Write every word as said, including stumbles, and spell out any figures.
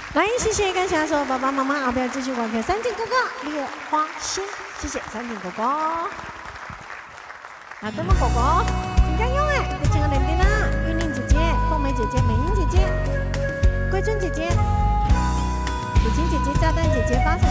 来，谢谢感谢所有爸爸妈妈，后边继续观看三井哥哥烈花心，谢谢三井哥哥。啊，多么哥哥，请加油哎！对亲爱的弟弟啦，玉玲姐姐、凤梅姐姐、美英姐姐、桂春姐姐、雨晴姐姐、炸弹姐姐、发财